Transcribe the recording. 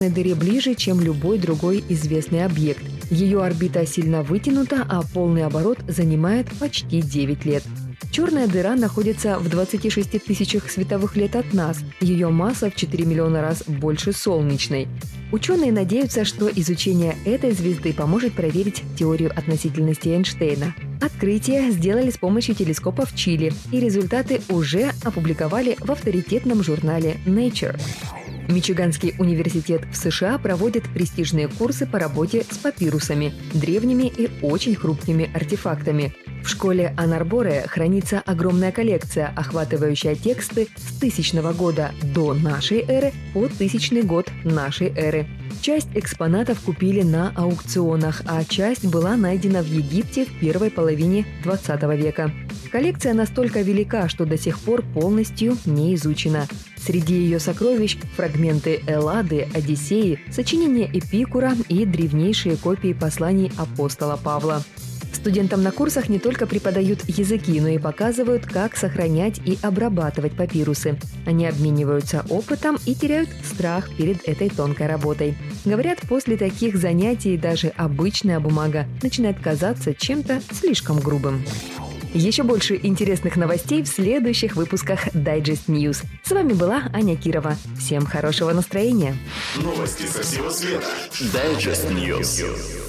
дыре ближе, чем любой другой известный объект. Ее орбита сильно вытянута, а полный оборот занимает почти 9 лет. Черная дыра находится в 26 тысячах световых лет от нас. Ее масса в 4 миллиона раз больше солнечной. Ученые надеются, что изучение этой звезды поможет проверить теорию относительности Эйнштейна. Открытие сделали с помощью телескопа в Чили, и результаты уже опубликовали в авторитетном журнале Nature. Мичиганский университет в США проводит престижные курсы по работе с папирусами, древними и очень хрупкими артефактами. В школе Ан-Арборе хранится огромная коллекция, охватывающая тексты с 1000 года до нашей эры по 1000 год нашей эры. Часть экспонатов купили на аукционах, а часть была найдена в Египте в первой половине 20 века. Коллекция настолько велика, что до сих пор полностью не изучена. Среди ее сокровищ – фрагменты Эллады, Одиссеи, сочинения Эпикура и древнейшие копии посланий апостола Павла. Студентам на курсах не только преподают языки, но и показывают, как сохранять и обрабатывать папирусы. Они обмениваются опытом и теряют страх перед этой тонкой работой. Говорят, после таких занятий даже обычная бумага начинает казаться чем-то слишком грубым. Еще больше интересных новостей в следующих выпусках Digest News. С вами была Аня Кирова. Всем хорошего настроения. Новости со всего света. Digest News.